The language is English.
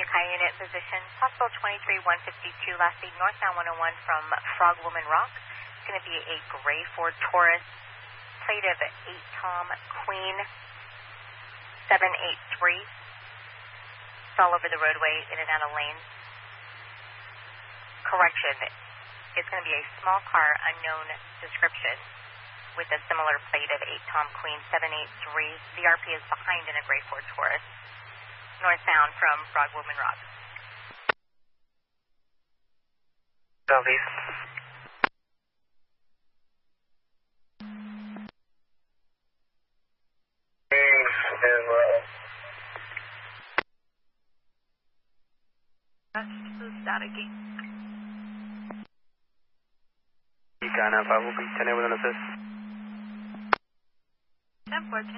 high unit position. Possible 23152, last lead northbound 101 from Frogwoman Rock. It's going to be a gray Ford Taurus, plate of 8 Tom Queen 783. It's all over the roadway, in and out of lanes. Correction, it's going to be a small car, unknown description, with a similar plate of 8 Tom Queen 783. The RP is behind in a gray Ford Taurus, northbound from Frogwoman Rock. Southeast. Static. Ghana 5 will be 10 with an assist. 10-14.